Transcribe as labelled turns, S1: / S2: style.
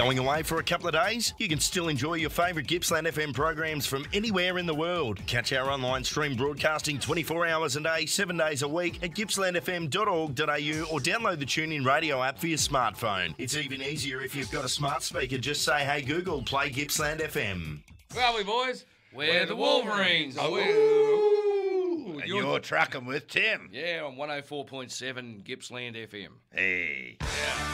S1: Going away for a couple of days? You can still enjoy your favourite Gippsland FM programs from anywhere in the world. Catch our online stream broadcasting 24 hours a day, 7 days a week at gippslandfm.org.au or download the TuneIn Radio app for your smartphone. It's even easier if you've got a smart speaker. Just say, hey Google, play Gippsland FM.
S2: Where are we, boys? We're the Wolverines.
S3: And you're trucking with Tim.
S2: Yeah, on 104.7 Gippsland FM.
S3: Hey.
S2: Yeah.